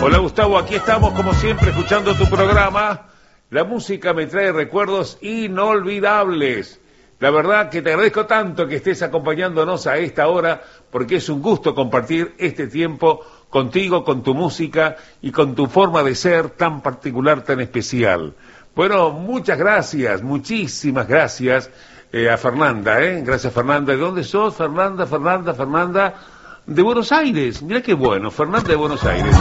Hola Gustavo, aquí estamos como siempre escuchando tu programa. La música me trae recuerdos inolvidables. La verdad que te agradezco tanto que estés acompañándonos a esta hora, porque es un gusto compartir este tiempo contigo, con tu música y con tu forma de ser tan particular, tan especial. Bueno, muchas gracias, muchísimas gracias a Fernanda, Gracias Fernanda. ¿De dónde sos, Fernanda? Fernanda, de Buenos Aires. Mirá qué bueno, Fernanda de Buenos Aires.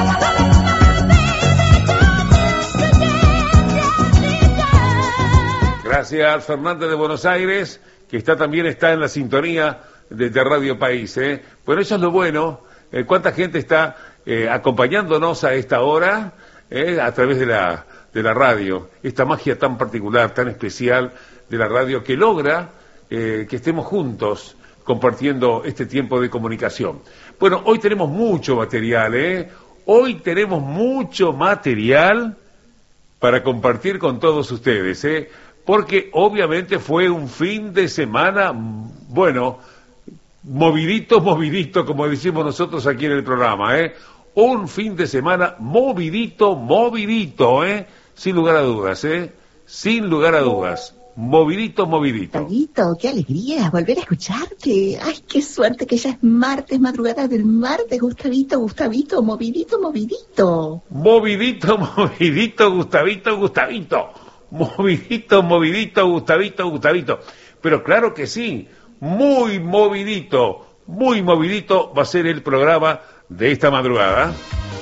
Gracias, Fernanda de Buenos Aires, que también está en la sintonía de Radio País, Bueno, eso es lo bueno. ¿Cuánta gente está acompañándonos a esta hora a través de la radio? Esta magia tan particular, tan especial de la radio que logra que estemos juntos compartiendo este tiempo de comunicación. Bueno, hoy tenemos mucho material, Hoy tenemos mucho material para compartir con todos ustedes, Porque obviamente fue un fin de semana, bueno, movidito, como decimos nosotros aquí en el programa, Un fin de semana movidito, sin lugar a dudas, sin lugar a dudas. Movidito. Gustavito, qué alegría volver a escucharte. Ay, qué suerte que ya es martes, madrugada del martes, Gustavito, movidito. Movidito, Gustavito. Movidito, Gustavito. Pero claro que sí, muy movidito va a ser el programa de esta madrugada.